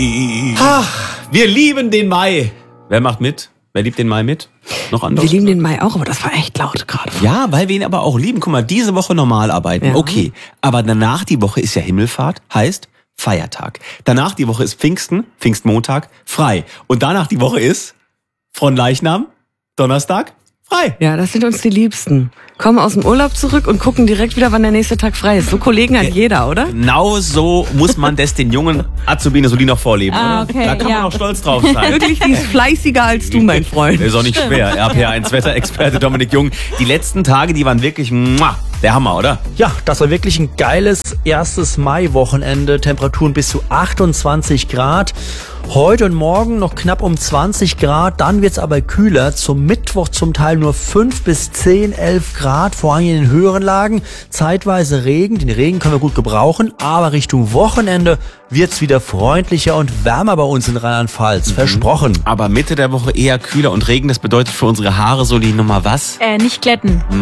Wir lieben den Mai. Wer macht mit? Wer liebt den Mai mit? Noch andere? Wir lieben den Mai auch, aber das war echt laut gerade. Ja, weil wir ihn aber auch lieben. Guck mal, diese Woche normal arbeiten. Ja. Okay, aber danach die Woche ist ja Himmelfahrt, heißt Feiertag. Danach die Woche ist Pfingsten, Pfingstmontag, frei. Und danach die Woche ist Fronleichnam, Donnerstag, frei. Ja, das sind uns die Liebsten. Kommen aus dem Urlaub zurück und gucken direkt wieder, wann der nächste Tag frei ist. So Kollegen hat jeder, oder? Genau so muss man das den jungen Azubine so die noch vorleben. Ah, oder? okay, Da kann man ja. auch stolz drauf sein. Wirklich, die ist fleißiger als du, mein Freund. Das ist auch nicht schwer. RPA1 Wetterexperte Dominik Jung. Die letzten Tage, die waren wirklich der Hammer, oder? Ja, das war wirklich ein geiles erstes Mai-Wochenende. Temperaturen bis zu 28 Grad. Heute und morgen noch knapp um 20 Grad. Dann wird's aber kühler. Zum Mittwoch zum Teil nur 5 bis 10, 11 Grad. Vor allem in den höheren Lagen. Zeitweise Regen. Den Regen können wir gut gebrauchen. Aber Richtung Wochenende wird's wieder freundlicher und wärmer bei uns in Rheinland-Pfalz. Versprochen. Aber Mitte der Woche eher kühler und Regen. Das bedeutet für unsere Haare, Soli, nochmal was? Nicht glätten.